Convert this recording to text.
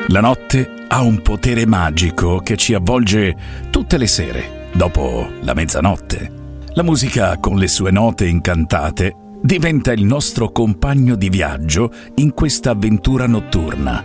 La notte ha un potere magico che ci avvolge tutte le sere, dopo la mezzanotte. La musica, con le sue note incantate, diventa il nostro compagno di viaggio in questa avventura notturna.